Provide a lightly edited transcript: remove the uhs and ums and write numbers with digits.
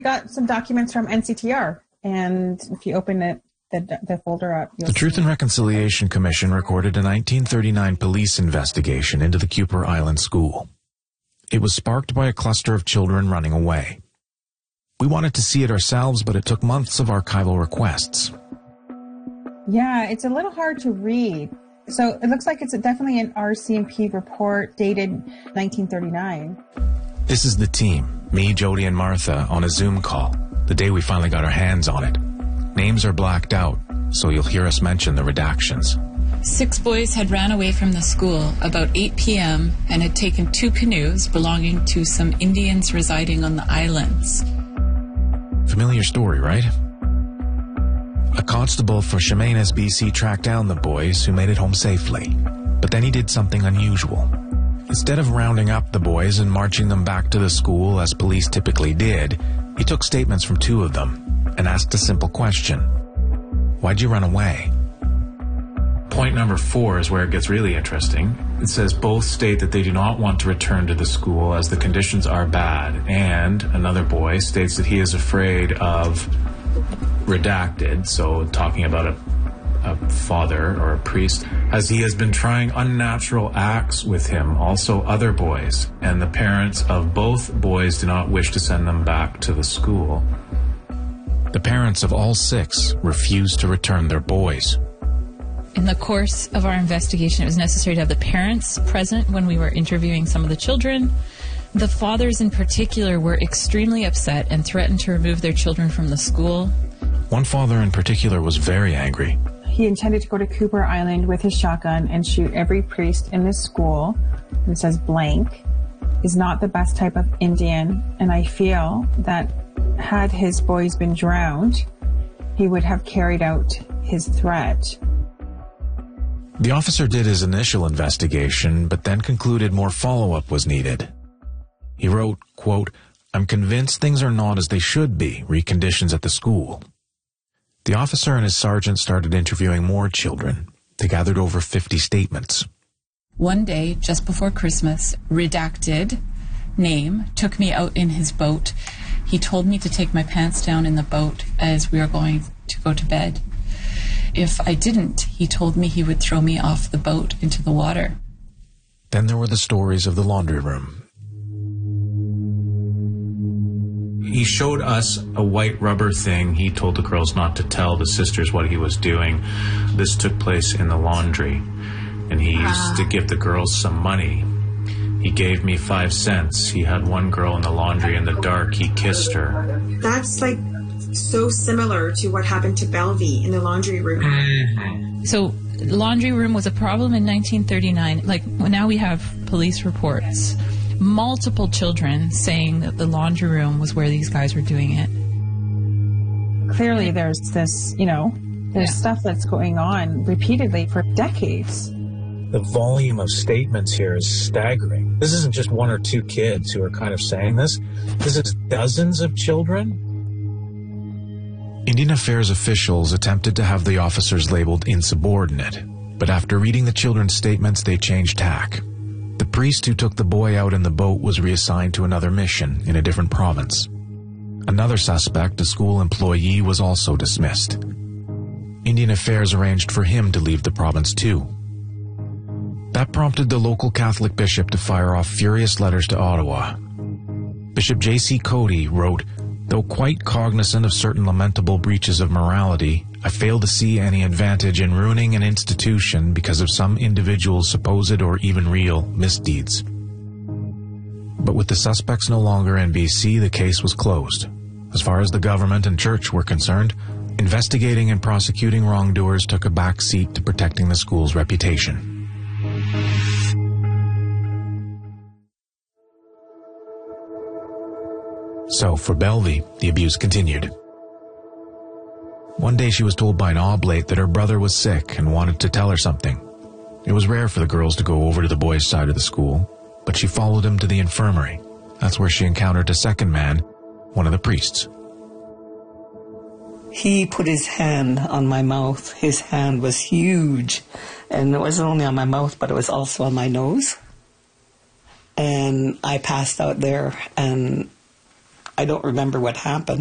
Got some documents from NCTR, and if you open it, the folder up. The Truth and Reconciliation Commission recorded a 1939 police investigation into the Kuper Island school. It was sparked by a cluster of children running away. We wanted to see it ourselves, but it took months of archival requests. Yeah, it's a little hard to read. So it looks like it's definitely an RCMP report dated 1939. This is the team, me, Jody, and Martha, on a Zoom call, the day we finally got our hands on it. Names are blacked out, so you'll hear us mention the redactions. 6 boys had ran away from the school about 8 p.m. and had taken 2 canoes belonging to some Indians residing on the islands. Familiar story, right? A constable for Chemainus, BC tracked down the boys who made it home safely. But then he did something unusual. Instead of rounding up the boys and marching them back to the school as police typically did, he took statements from 2 of them and asked a simple question. Why'd you run away? Point number 4 is where it gets really interesting. It says both state that they do not want to return to the school as the conditions are bad, and another boy states that he is afraid of redacted, so talking about a father or a priest, as he has been trying unnatural acts with him, also other boys, and the parents of both boys do not wish to send them back to the school. The parents of all 6 refused to return their boys. In the course of our investigation, it was necessary to have the parents present when we were interviewing some of the children. The fathers in particular were extremely upset and threatened to remove their children from the school. One father in particular was very angry. He intended to go to Kuper Island with his shotgun and shoot every priest in this school. And it says blank is not the best type of Indian, and I feel that had his boys been drowned, he would have carried out his threat. The officer did his initial investigation, but then concluded more follow-up was needed. He wrote, quote, "I'm convinced things are not as they should be, reconditions at the school." The officer and his sergeant started interviewing more children. They gathered over 50 statements. One day, just before Christmas, redacted name took me out in his boat. He told me to take my pants down in the boat as we were going to go to bed. If I didn't, he told me he would throw me off the boat into the water. Then there were the stories of the laundry room. He showed us a white rubber thing. He told the girls not to tell the sisters what he was doing. This took place in the laundry, and he used to give the girls some money. He gave me 5 cents. He had one girl in the laundry in the dark. He kissed her. That's like so similar to what happened to Belvy in the laundry room. Mm-hmm. So the laundry room was a problem in 1939. Like now we have police reports. Multiple children saying that the laundry room was where these guys were doing it. Clearly there's this, there's stuff that's going on repeatedly for decades. The volume of statements here is staggering. This isn't just 1 or 2 kids who are kind of saying this. This is dozens of children. Indian Affairs officials attempted to have the officers labeled insubordinate, but after reading the children's statements, they changed tack. The priest who took the boy out in the boat was reassigned to another mission in a different province. Another suspect, a school employee, was also dismissed. Indian Affairs arranged for him to leave the province too. That prompted the local Catholic bishop to fire off furious letters to Ottawa. Bishop J.C. Cody wrote, "Though quite cognizant of certain lamentable breaches of morality, I fail to see any advantage in ruining an institution because of some individual's supposed or even real misdeeds." But with the suspects no longer in BC, the case was closed. As far as the government and church were concerned, investigating and prosecuting wrongdoers took a back seat to protecting the school's reputation. So, for Belvy, the abuse continued. One day she was told by an oblate that her brother was sick and wanted to tell her something. It was rare for the girls to go over to the boys' side of the school, but she followed him to the infirmary. That's where she encountered a second man, one of the priests. He put his hand on my mouth. His hand was huge, and it wasn't only on my mouth, but it was also on my nose. And I passed out there, and I don't remember what happened.